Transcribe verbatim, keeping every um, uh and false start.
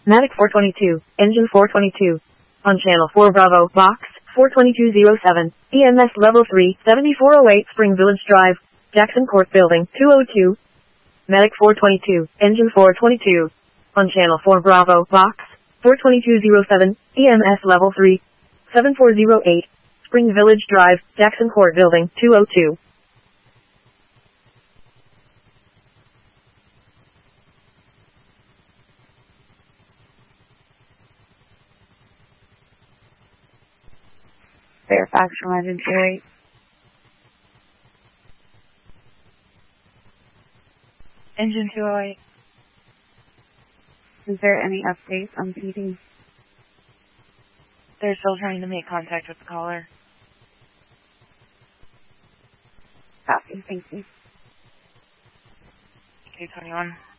Matic four twenty-two, engine four twenty-two. On channel four Bravo, box, four twenty-two oh seven, E M S level three, seventy-four oh eight Spring Village Drive, Jackson Court Building, two oh two. Matic four twenty-two, engine four twenty-two. On channel four Bravo, box, four twenty-two oh seven, E M S level three, seven four oh eight, Spring Village Drive, Jackson Court Building, two oh two. Fairfax from engine two oh eight. Engine two oh eight. Is there any updates on P D? They're still trying to make contact with the caller. Copy, thank you. K twenty-one.